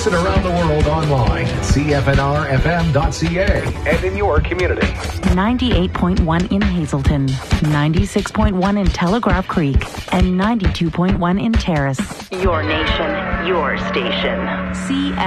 Listen around the world online at cfnrfm.ca and in your community. 98.1 in Hazelton, 96.1 in Telegraph Creek, and 92.1 in Terrace. Your nation, your station.